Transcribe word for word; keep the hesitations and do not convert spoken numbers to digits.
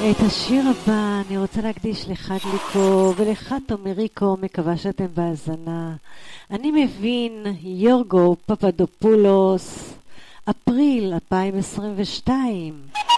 את השיר הבא אני רוצה להקדיש לך גליקו ולך תומריקו, מקווה שאתם בהאזנה. אני מבין, יורגו פפדופולוס, אפריל אלפיים עשרים ושתיים.